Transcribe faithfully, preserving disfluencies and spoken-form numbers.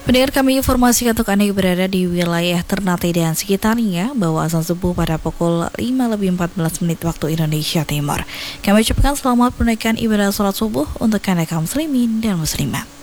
Pendengar, kami informasikan untuk Anda yang berada di wilayah Ternate dan sekitarnya bahwa azan subuh pada pukul lima lebih empat belas menit waktu Indonesia Timur. Kami ucapkan selamat menunaikan ibadah sholat subuh untuk Anda kaum muslimin dan muslimat.